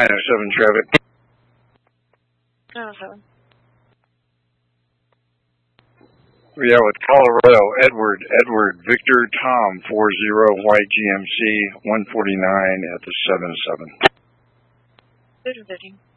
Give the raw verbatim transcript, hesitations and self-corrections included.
nine oh seven traffic. nine oh seven. Yeah, with Colorado, Edward, Edward, Victor, Tom, four zero, White G M C, one forty-nine at the seven seven. Vision fifteen.